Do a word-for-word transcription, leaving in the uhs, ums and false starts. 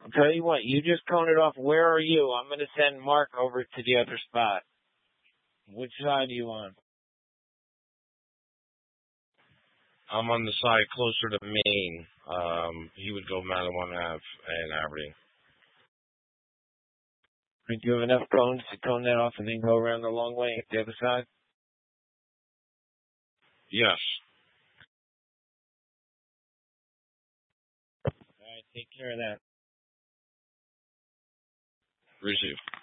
I'll tell you what, you just cone it off. Where are you? I'm going to send Mark over to the other spot. Which side are you on? I'm on the side closer to Maine. Um, he would go Madawan Ave and Aberdeen. Do you have enough cones to cone that off and then go around the long way at the other side? Yes. All right, take care of that. Receive.